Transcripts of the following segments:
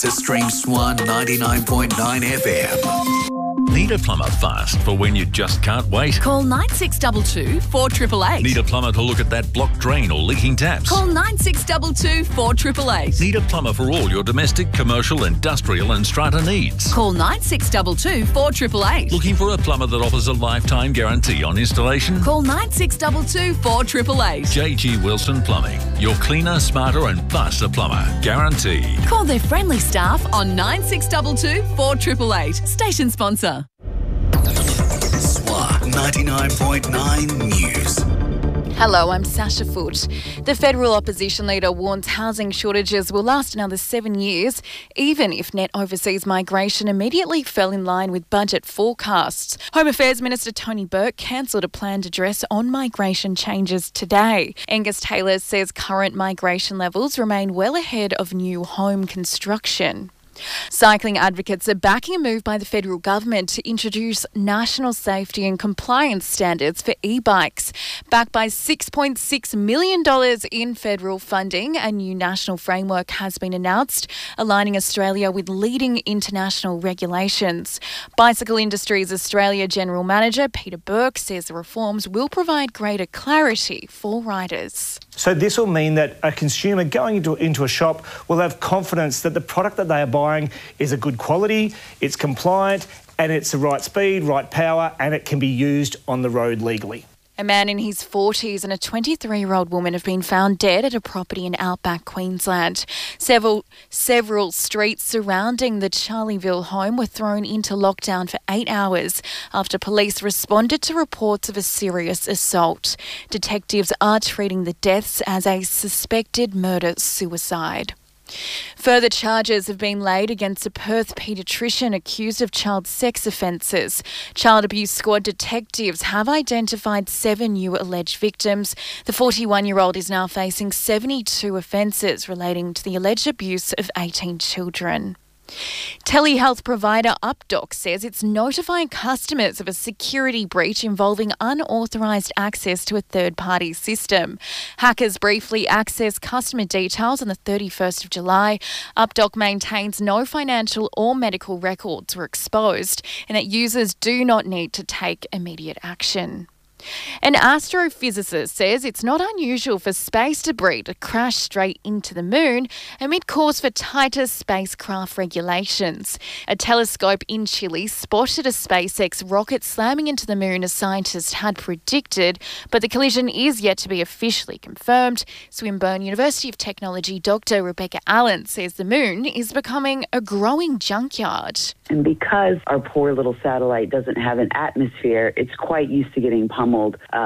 to stream Swan 99.9 FM. Need a plumber fast for when you just can't wait? Call 9622 4888. Need a plumber to look at that blocked drain or leaking taps? Call 9622 4888. Need a plumber for all your domestic, commercial, industrial and strata needs? Call 9622 4888. Looking for a plumber that offers a lifetime guarantee on installation? Call 9622 4888. JG Wilson Plumbing. Your cleaner, smarter and faster plumber. Guaranteed. Call their friendly staff on 9622 4888. Station sponsor. Swan 99.9 News. Hello, I'm Sasha Foote. The federal opposition leader warns housing shortages will last another 7 years, even if net overseas migration immediately fell in line with budget forecasts. Home Affairs Minister Tony Burke cancelled a planned address on migration changes today. Angus Taylor says current migration levels remain well ahead of new home construction. Cycling advocates are backing a move by the federal government to introduce national safety and compliance standards for e-bikes. Backed by $6.6 million in federal funding, a new national framework has been announced, aligning Australia with leading international regulations. Bicycle Industries Australia General Manager Peter Burke says the reforms will provide greater clarity for riders. So this will mean that a consumer going into a shop will have confidence that the product that they are buying is a good quality, it's compliant, and it's the right speed, right power, and it can be used on the road legally. A man in his 40s and a 23-year-old woman have been found dead at a property in outback Queensland. Several streets surrounding the Charlieville home were thrown into lockdown for 8 hours after police responded to reports of a serious assault. Detectives are treating the deaths as a suspected murder-suicide. Further charges have been laid against a Perth paediatrician accused of child sex offences. Child abuse squad detectives have identified 7 new alleged victims. The 41-year-old is now facing 72 offences relating to the alleged abuse of 18 children. Telehealth provider UpDoc says it's notifying customers of a security breach involving unauthorised access to a third-party system. Hackers briefly accessed customer details on the 31st of July. UpDoc maintains no financial or medical records were exposed and that users do not need to take immediate action. An astrophysicist says it's not unusual for space debris to crash straight into the moon amid calls for tighter spacecraft regulations. A telescope in Chile spotted a SpaceX rocket slamming into the moon as scientists had predicted, but the collision is yet to be officially confirmed. Swinburne University of Technology Dr. Rebecca Allen says the moon is becoming a growing junkyard. And because our poor little satellite doesn't have an atmosphere, it's quite used to getting pummeled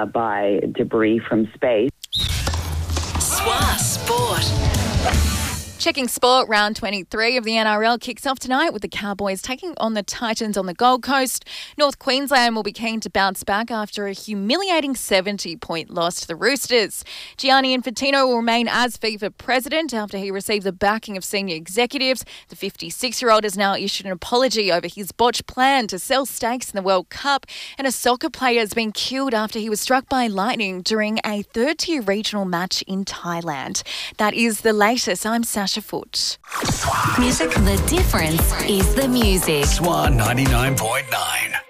by debris from space. Swan Sport. Checking sport, round 23 of the NRL kicks off tonight with the Cowboys taking on the Titans on the Gold Coast. North Queensland will be keen to bounce back after a humiliating 70-point loss to the Roosters. Gianni Infantino will remain as FIFA president after he received the backing of senior executives. The 56-year-old has now issued an apology over his botched plan to sell stakes in the World Cup, and a soccer player has been killed after he was struck by lightning during a third-tier regional match in Thailand. That is the latest. I'm Sasha Foote. Music, the difference is the music. Swan 99.9.